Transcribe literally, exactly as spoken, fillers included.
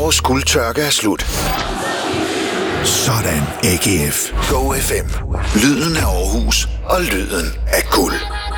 Årets guldtørke er slut. Sådan, A G F. Go F M. Lyden af Aarhus og lyden af guld.